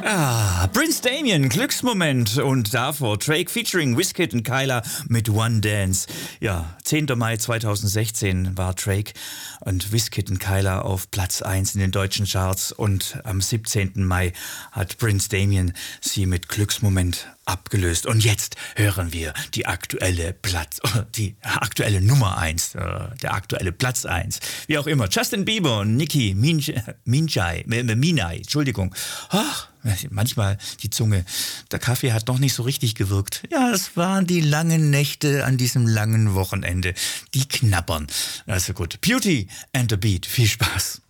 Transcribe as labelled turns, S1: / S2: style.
S1: Prince Damien, Glücksmoment und davor Drake featuring Wizkid und Kyla mit One Dance. Ja, 10. Mai 2016 war Drake und Wizkid und Kyla auf Platz 1 in den deutschen Charts und am 17. Mai hat Prince Damien sie mit Glücksmoment abgelöst. Und jetzt hören wir die aktuelle Nummer 1, der aktuelle Platz 1. Wie auch immer, Justin Bieber und Nicki Minaj, Entschuldigung. Ach, manchmal die Zunge, der Kaffee hat noch nicht so richtig gewirkt. Ja, es waren die langen Nächte an diesem langen Wochenende. Die knabbern. Also gut, Beauty and the Beat, viel Spaß.